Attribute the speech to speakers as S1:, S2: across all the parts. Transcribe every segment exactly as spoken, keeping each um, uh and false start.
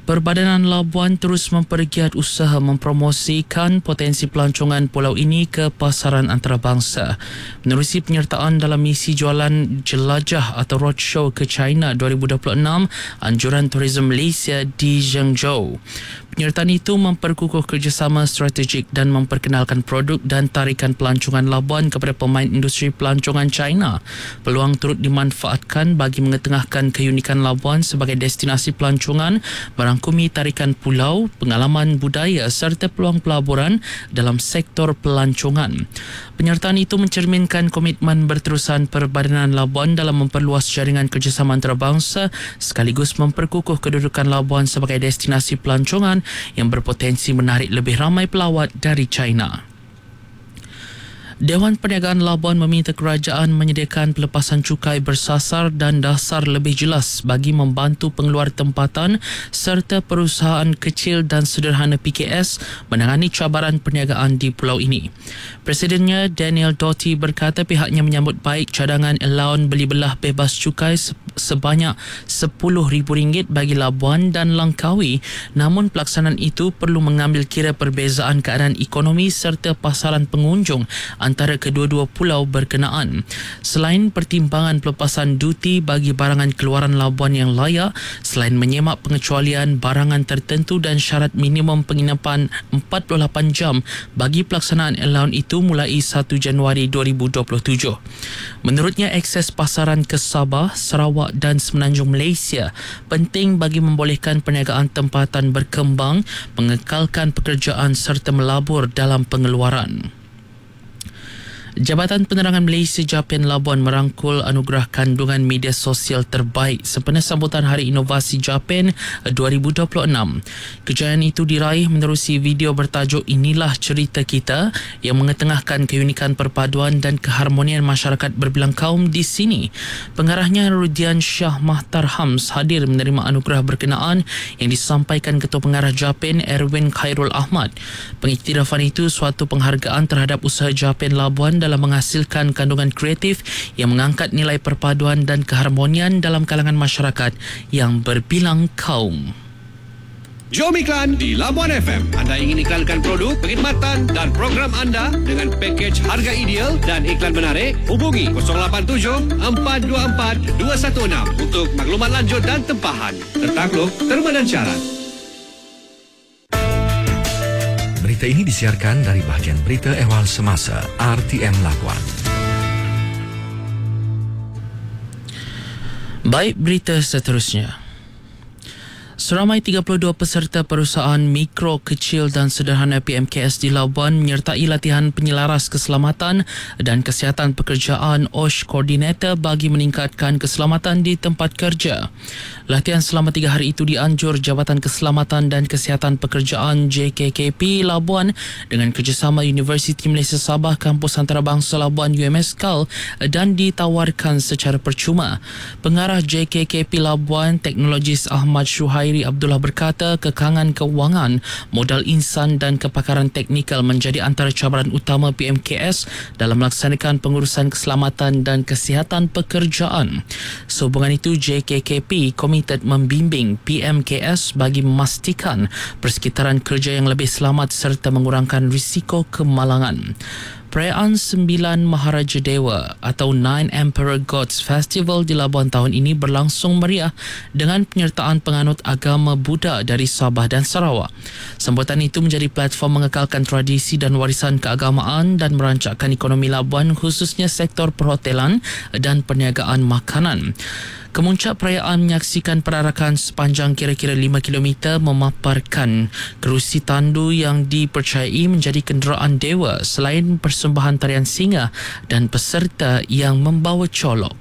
S1: Perbadanan Labuan terus mempergiat usaha mempromosikan potensi pelancongan pulau ini ke pasaran antarabangsa. Menerusi penyertaan dalam misi jualan jelajah atau roadshow ke China dua ribu dua puluh enam, Anjuran Tourism Malaysia di Zhengzhou. Penyertaan itu memperkukuh kerjasama strategik dan memperkenalkan produk dan tarikan pelancongan Labuan kepada pemain industri pelancongan China. Peluang turut dimanfaatkan bagi mengetengahkan keunikan Labuan sebagai destinasi pelancongan, merangkumi tarikan pulau, pengalaman budaya serta peluang pelaburan dalam sektor pelancongan. Penyertaan itu mencerminkan komitmen berterusan Perbadanan Labuan dalam memperluas jaringan kerjasama antarabangsa sekaligus memperkukuh kedudukan Labuan sebagai destinasi pelancongan yang berpotensi menarik lebih ramai pelawat dari China. Dewan Perniagaan Labuan meminta kerajaan menyediakan pelepasan cukai bersasar dan dasar lebih jelas bagi membantu pengeluar tempatan serta perusahaan kecil dan sederhana P K S menangani cabaran perniagaan di pulau ini. Presidennya Daniel Doughty berkata pihaknya menyambut baik cadangan allowance beli belah bebas cukai sebanyak sepuluh ribu ringgit bagi Labuan dan Langkawi, namun pelaksanaan itu perlu mengambil kira perbezaan keadaan ekonomi serta pasaran pengunjung antara kedua-dua pulau berkenaan. Selain pertimbangan pelepasan duti bagi barangan keluaran Labuan yang layak, selain menyemak pengecualian barangan tertentu dan syarat minimum penginapan empat puluh lapan jam bagi pelaksanaan allowance itu mulai satu Januari dua ribu dua puluh tujuh. Menurutnya, akses pasaran ke Sabah, Sarawak dan Semenanjung Malaysia penting bagi membolehkan perniagaan tempatan berkembang, mengekalkan pekerjaan serta melabur dalam pengeluaran. Jabatan Penerangan Malaysia Japan Labuan merangkul anugerah kandungan media sosial terbaik sempena sambutan Hari Inovasi Japan dua ribu dua puluh enam. Kejayaan itu diraih menerusi video bertajuk Inilah Cerita Kita yang mengetengahkan keunikan perpaduan dan keharmonian masyarakat berbilang kaum di sini. Pengarahnya Rudian Shah Mahtar Hams hadir menerima anugerah berkenaan yang disampaikan Ketua Pengarah Japan Erwin Khairul Ahmad. Pengiktirafan itu suatu penghargaan terhadap usaha Japan Labuan dalam menghasilkan kandungan kreatif yang mengangkat nilai perpaduan dan keharmonian dalam kalangan masyarakat yang berbilang kaum.
S2: Jom iklan di Labuan F M. Anda ingin iklankan produk, perkhidmatan dan program anda dengan pakej harga ideal dan iklan menarik? Hubungi kosong lapan tujuh empat dua empat dua satu enam untuk maklumat lanjut dan tempahan. Tertakluk terma dan syarat.
S3: Berita ini disiarkan dari bahagian Berita Ehwal Semasa R T M Labuan.
S1: Baik, berita seterusnya. Seramai tiga puluh dua peserta perusahaan mikro, kecil dan sederhana P M K S di Labuan menyertai latihan penyelaras keselamatan dan kesihatan pekerjaan O S H Koordinator bagi meningkatkan keselamatan di tempat kerja. Latihan selama tiga hari itu dianjur Jabatan Keselamatan dan Kesihatan Pekerjaan J K K P Labuan dengan kerjasama Universiti Malaysia Sabah Kampus Antarabangsa Labuan U M S K A L dan ditawarkan secara percuma. Pengarah J K K P Labuan, Teknologis Ahmad Syuhairi Abdullah berkata kekangan kewangan, modal insan dan kepakaran teknikal menjadi antara cabaran utama P M K S dalam melaksanakan pengurusan keselamatan dan kesihatan pekerjaan. Sehubungan itu, J K K P komited membimbing P M K S bagi memastikan persekitaran kerja yang lebih selamat serta mengurangkan risiko kemalangan. Perayaan Sembilan Maharaja Dewa atau Nine Emperor Gods Festival di Labuan tahun ini berlangsung meriah dengan penyertaan penganut agama Buddha dari Sabah dan Sarawak. Sambutan itu menjadi platform mengekalkan tradisi dan warisan keagamaan dan merancakkan ekonomi Labuan khususnya sektor perhotelan dan perniagaan makanan. Kemuncak perayaan menyaksikan perarakan sepanjang kira-kira lima kilometer memaparkan kerusi tandu yang dipercayai menjadi kenderaan dewa selain persembahan tarian singa dan peserta yang membawa colok.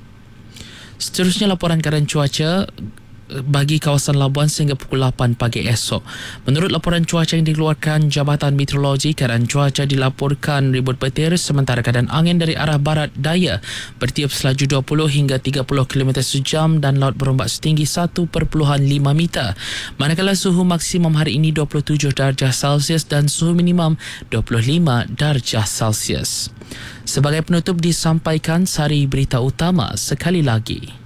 S1: Seterusnya laporan keadaan cuaca bagi kawasan Labuan sehingga pukul lapan pagi esok. Menurut laporan cuaca yang dikeluarkan Jabatan Meteorologi, keadaan cuaca dilaporkan ribut petir sementara keadaan angin dari arah barat daya bertiup selaju dua puluh hingga tiga puluh kilometer sejam dan laut berombak setinggi satu perpuluhan lima meter. Manakala suhu maksimum hari ini dua puluh tujuh darjah Celsius dan suhu minimum dua puluh lima darjah Celsius. Sebagai penutup disampaikan sari berita utama sekali lagi.